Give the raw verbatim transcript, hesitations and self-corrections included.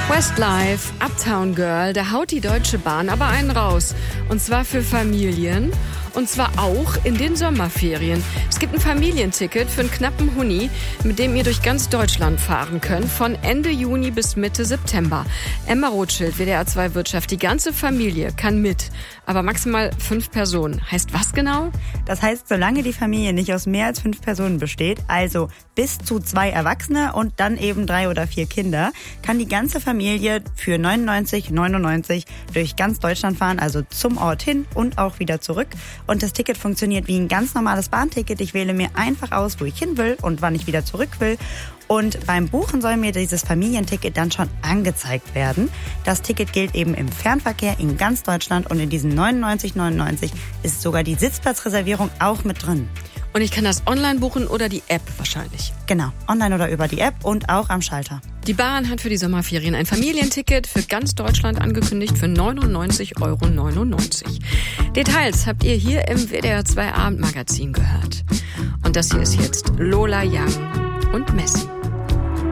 Westlife, Uptown Girl, da haut die Deutsche Bahn aber einen raus. Und zwar für Familien. Und zwar auch in den Sommerferien. Es gibt ein Familienticket für einen knappen Huni, mit dem ihr durch ganz Deutschland fahren könnt, von Ende Juni bis Mitte September. Emma Rothschild, W D R zwei Wirtschaft, die ganze Familie kann mit, aber maximal fünf Personen. Heißt was genau? Das heißt, solange die Familie nicht aus mehr als fünf Personen besteht, also bis zu zwei Erwachsene und dann eben drei oder vier Kinder, kann die ganze Familie für neunundneunzig neunundneunzig durch ganz Deutschland fahren, also zum Ort hin und auch wieder zurück. Und das Ticket funktioniert wie ein ganz normales Bahnticket. Ich wähle mir einfach aus, wo ich hin will und wann ich wieder zurück will. Und beim Buchen soll mir dieses Familienticket dann schon angezeigt werden. Das Ticket gilt eben im Fernverkehr in ganz Deutschland und in diesen neunundneunzig neunundneunzig ist sogar die Sitzplatzreservierung auch mit drin. Und ich kann das online buchen oder die App wahrscheinlich? Genau, online oder über die App und auch am Schalter. Die Bahn hat für die Sommerferien ein Familienticket für ganz Deutschland angekündigt für neunundneunzig Euro neunundneunzig. Details habt ihr hier im W D R zwei Abendmagazin gehört. Und das hier ist jetzt Lola Young und Messi.